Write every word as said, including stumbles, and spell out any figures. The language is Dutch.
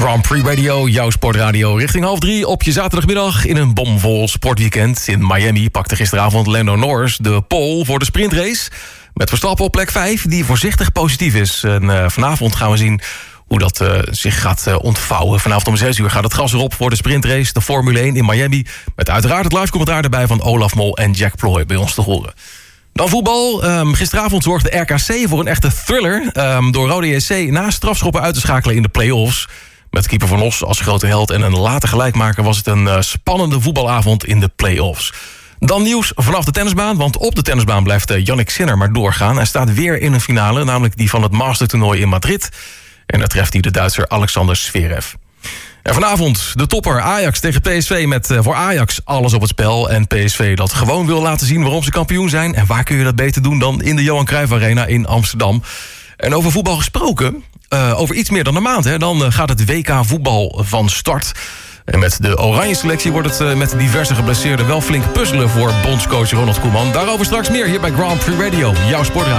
Grand Prix Radio, jouw sportradio, richting half drie op je zaterdagmiddag in een bomvol sportweekend. In Miami pakte gisteravond Lando Norris de pole voor de sprintrace. Met Verstappen op plek vijf, die voorzichtig positief is. En uh, vanavond gaan we zien hoe dat uh, zich gaat uh, ontvouwen. Vanavond om zes uur gaat het gas erop voor de sprintrace, de Formule één in Miami. Met uiteraard het live commentaar erbij van Olaf Mol en Jack Ploy bij ons te horen. Dan voetbal. Um, gisteravond zorgde R K C voor een echte thriller. Um, door Rode J C na strafschoppen uit te schakelen in de play-offs. Met keeper Van Os als grote held en een late gelijkmaker was het een uh, spannende voetbalavond in de play-offs. Dan nieuws vanaf de tennisbaan, want op de tennisbaan blijft uh, Jannik Sinner maar doorgaan. Hij staat weer in een finale, namelijk die van het Mastertoernooi in Madrid. En daar treft hij de Duitser Alexander Zverev. En vanavond de topper Ajax tegen P S V met uh, voor Ajax alles op het spel. En P S V dat gewoon wil laten zien waarom ze kampioen zijn. En waar kun je dat beter doen dan in de Johan Cruijff Arena in Amsterdam. En over voetbal gesproken, uh, over iets meer dan een maand, hè, dan uh, gaat het W K voetbal van start. En met de oranje selectie wordt het uh, met diverse geblesseerden wel flink puzzelen voor bondscoach Ronald Koeman. Daarover straks meer hier bij Grand Prix Radio, jouw sportradio.